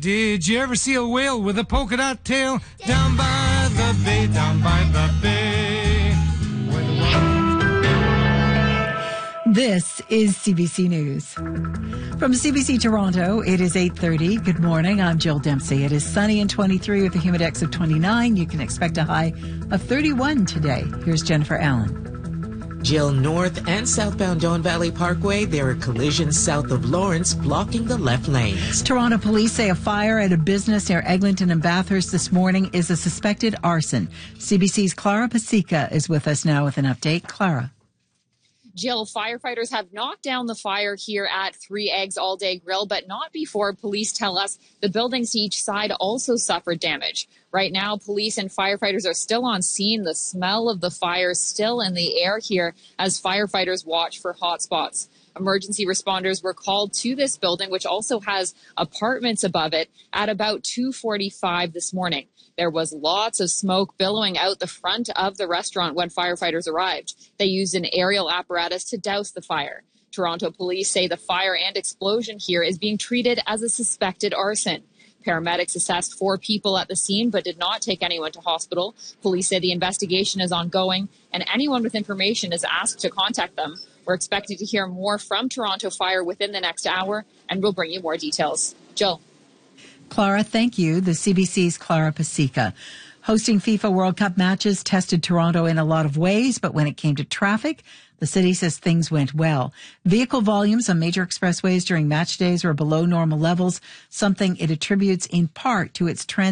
Did you ever see a whale with a polka dot tail down by the bay, down by the bay? Where the This is CBC News. From CBC Toronto, it is 8:30. Good morning. I'm Jill Dempsey. It is sunny and 23 with a humidex of 29. You can expect a high of 31 today. Here's Jennifer Allen. Jill, north and southbound Don Valley Parkway, there are collisions south of Lawrence blocking the left lanes. Toronto police say a fire at a business near Eglinton and Bathurst this morning is a suspected arson. CBC's Clara Pasica is with us now with an update. Clara. Jill, firefighters have knocked down the fire here at 3 Eggs All Day Grill, but not before police tell us the buildings to each side also suffered damage. Right now, police and firefighters are still on scene. The smell of the fire is still in the air here as firefighters watch for hot spots. Emergency responders were called to this building, which also has apartments above it, at about 2:45 this morning. There was lots of smoke billowing out the front of the restaurant when firefighters arrived. They used an aerial apparatus to douse the fire. Toronto police say the fire and explosion here is being treated as a suspected arson. Paramedics assessed 4 people at the scene but did not take anyone to hospital. Police say the investigation is ongoing and anyone with information is asked to contact them. We're expecting to hear more from Toronto Fire within the next hour, and we'll bring you more details. Jill. Clara, thank you. The CBC's Clara Pasica. Hosting FIFA World Cup matches tested Toronto in a lot of ways, but when it came to traffic, the city says things went well. Vehicle volumes on major expressways during match days were below normal levels, something it attributes in part to its transit